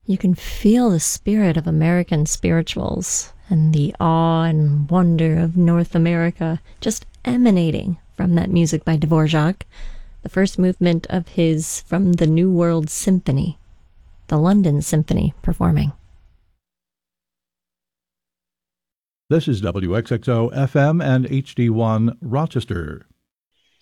You can feel the spirit of American spirituals and the awe and wonder of North America just emanating from that music by Dvorak, the first movement of his From the New World Symphony, the London Symphony performing. This is WXXO FM and HD1 Rochester.